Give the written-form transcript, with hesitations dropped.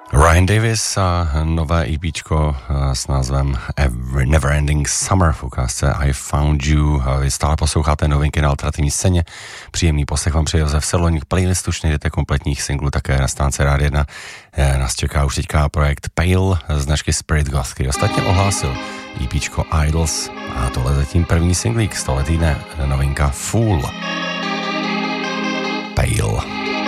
Ryan Davis a nové EPčko s názvem Neverending Summer v ukázce I Found You. Vy stále posloucháte novinky na alternativní scéně. Příjemný poslech vám přeje Josef Sedlník. Playlist už najdete kompletních singlů také na stránce Rádia 1. Nás čeká už teďka projekt Pale značky Spirit Goth, který ostatně ohlásil EPčko Idols a tohle zatím první singlík z tohle týdne, novinka Fool. Pale.